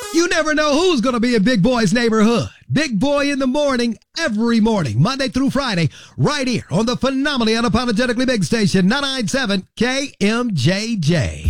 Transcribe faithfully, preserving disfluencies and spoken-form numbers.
You never know who's going to be in Big Boy's neighborhood. Big Boy in the morning, every morning, Monday through Friday, right here on the phenomenally unapologetically big station, nine ninety-seven K M J J.